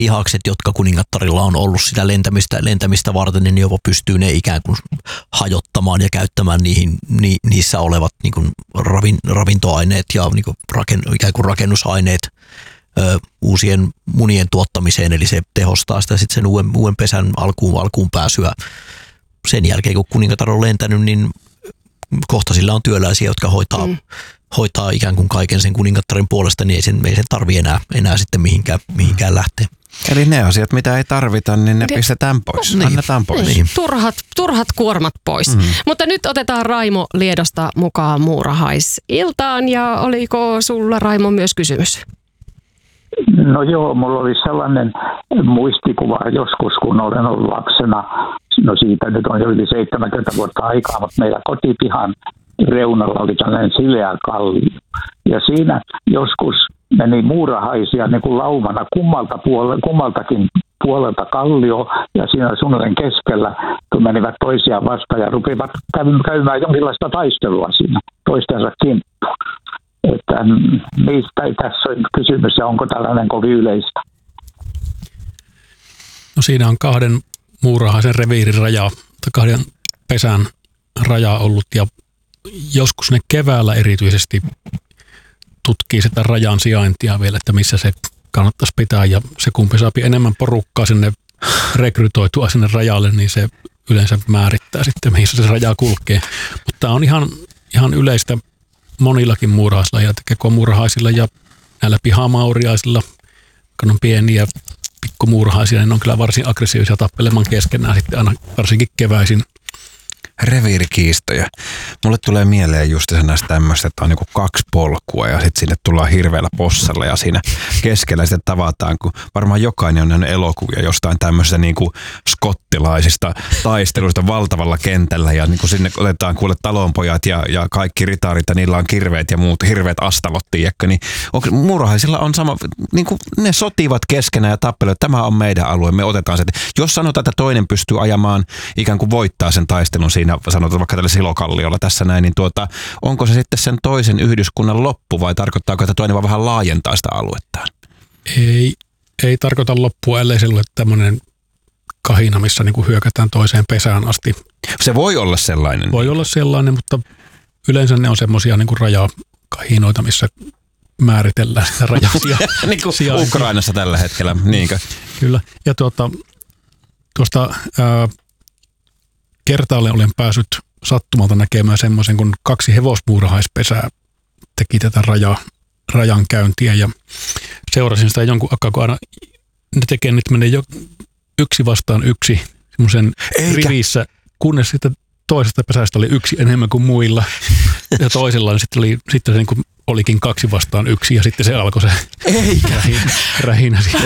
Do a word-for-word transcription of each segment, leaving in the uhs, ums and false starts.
lihakset, jotka kuningattarilla on ollut sitä lentämistä, lentämistä varten, niin jopa pystyy ne ikään kuin hajottamaan ja käyttämään niihin, ni, niissä olevat niin kuin ravin, ravintoaineet ja niin kuin raken, ikään kuin rakennusaineet ö, uusien munien tuottamiseen, eli se tehostaa sitä sitten sen uuden, uuden pesän alkuun, alkuun pääsyä. Sen jälkeen, kun kuningatar on lentänyt, niin kohta sillä on työläisiä, jotka hoitaa, mm. hoitaa ikään kuin kaiken sen kuningattarin puolesta, niin ei sen, ei sen tarvitse enää, enää sitten mihinkään, mihinkään lähteä. Eli ne asiat, mitä ei tarvita, niin ne pistetään pois, niin. annetaan pois. Niin. Turhat, turhat kuormat pois. Mm. Mutta nyt otetaan Raimo Liedosta mukaan muurahaisiltaan, ja oliko sulla, Raimo, myös kysymys? No joo, mulla oli sellainen muistikuva joskus, kun olen ollut lapsena. No siitä nyt on jo yli seitsemänkymmentä vuotta aikaa, mutta meillä kotipihan reunalla oli tällainen sileä kallio. Ja siinä joskus meni muurahaisia niin kuin laumana kummalta puole, kummaltakin puolelta kallio, ja siinä suunnilleen keskellä, kun menivät toisiaan vastaan ja rupivat käymään jonkinlaista taistelua siinä toistensa kimppuun. Että mistä tässä on kysymys ja onko tällainen kovin yleistä? No siinä on kahden muurahaisen reviirin raja, tai kahden pesän raja ollut, ja joskus ne keväällä erityisesti tutkii sitä rajan sijaintia vielä, että missä se kannattaisi pitää, ja se kumpi saapi enemmän porukkaa sinne rekrytoitua sinne rajalle, niin se yleensä määrittää sitten, missä se raja kulkee. Mutta tämä on ihan, ihan yleistä monillakin muurahaisilla ja kekomuurahaisilla ja näillä pihamauriaisilla, kun on pieniä pikkumuurahaisia, niin ne on kyllä varsin aggressiivisia tappelemaan keskenään sitten aina varsinkin keväisin. Reviirikiistoja. Mulle tulee mieleen just näistä tämmöistä, että on niinku kaksi polkua ja sitten sinne tullaan hirveällä possalla ja siinä keskellä sitten tavataan, kun varmaan jokainen on nähnyt elokuvia jostain tämmöistä niinku skottilaisista taisteluista valtavalla kentällä ja niinku sinne otetaan kuule talonpojat ja, ja kaikki ritarit ja niillä on kirveet ja muut hirveät astalot, tiedätkö, niin muurahaisilla on sama, niinku ne sotivat keskenään ja tappelevat, tämä on meidän alue, me otetaan se. Jos sanotaan, että toinen pystyy ajamaan ikään kuin voittaa sen taistelun siinä, sanotaan vaikka tällä silokalliolla tässä näin, niin tuota, onko se sitten sen toisen yhdyskunnan loppu vai tarkoittaako, että toinen vaan vähän laajentaa sitä aluettaan? Ei, ei tarkoita loppua, ellei se ole tämmöinen kahina, missä niin kuin hyökätään toiseen pesään asti. Se voi olla sellainen. Voi olla sellainen, mutta yleensä ne on semmoisia niin kuin rajakahinoita, missä määritellään sitä rajasia. Niin kuin Ukrainassa tällä hetkellä, niinkö? Kyllä, ja tuota, tuosta ää, kertaalle olen päässyt sattumalta näkemään semmoisen, kun kaksi hevosmuurahaispesää teki tätä raja, rajan käyntiä ja seurasin sitä jonkun aikaa, kun aina ne tekee, nyt menee jo yksi vastaan yksi semmoisen rivissä, kunnes sitten toisesta pesästä oli yksi enemmän kuin muilla ja toisella niin sitten, oli, sitten se niin kuin olikin kaksi vastaan yksi ja sitten se alkoi se rähinä, rähinä sitten.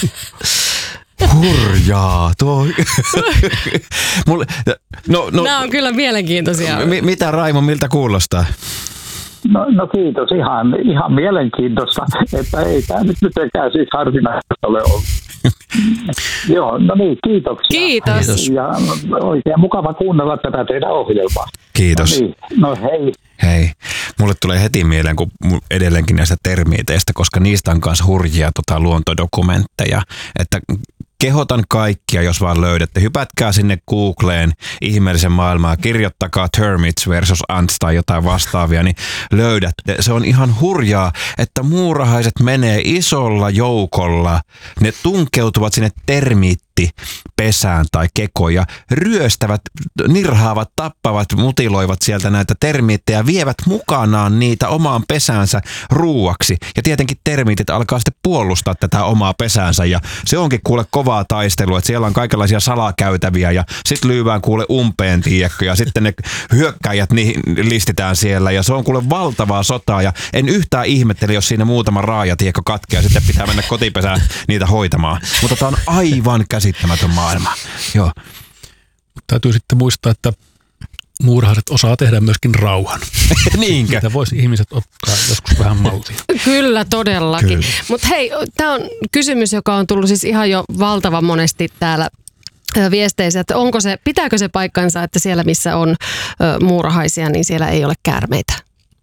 Hurjaa, tuo. Mulle, no, no, Nämä on kyllä mielenkiintoisia. Mi, mitä Raimo, miltä kuulostaa? No, no kiitos, ihan, ihan mielenkiintoista, että ei tämä nyt mitenkään siis harvinaista ole ollut. Joo, no niin, kiitoksia. Kiitos. Ja oikein mukava kuunnella tätä teidän ohjelmaa. Kiitos. No niin, no hei. Hei. Mulle tulee heti mieleen, kun edelleenkin näistä termiiteistä, koska niistä on myös hurjia tota, luontodokumentteja, että kehotan kaikkia, jos vaan löydätte. Hypätkää sinne Googleen ihmeellisen maailmaa, kirjoittakaa termites versus ants tai jotain vastaavia, niin löydätte. Se on ihan hurjaa, että muurahaiset menee isolla joukolla. Ne tunkeutuvat sinne termiittipesään tai kekoon ja ryöstävät, nirhaavat, tappavat, mutiloivat sieltä näitä termiittejä, vievät mukanaan niitä omaan pesäänsä ruuaksi. Ja tietenkin termiitit alkaa sitten puolustaa tätä omaa pesäänsä ja se onkin kuule kova taistelua, että siellä on kaikenlaisia salakäytäviä ja sitten lyövään kuule umpeen, tiedätkö, ja sitten ne hyökkäjät niihin listitään siellä ja se on kuule valtavaa sotaa ja en yhtään ihmettele, jos siinä muutama raaja, tiedätkö, katkeaa ja sitten pitää mennä kotipesään niitä hoitamaan. Mutta tämä on aivan käsittämätön maailma. Joo. Täytyy sitten muistaa, että muurahaiset osaa tehdä myöskin rauhan. Niinkö? Siitä voisi ihmiset ottaa joskus vähän mallia. Kyllä, todellakin. Mutta hei, tämä on kysymys, joka on tullut siis ihan jo valtavan monesti täällä viesteissä, että onko se, pitääkö se paikkansa, että siellä missä on ö, muurahaisia, niin siellä ei ole käärmeitä?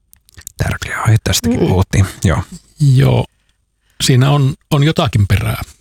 Tärkeää aihe, tästäkin mm. puhuttiin. Joo. Joo, siinä on, on jotakin perää.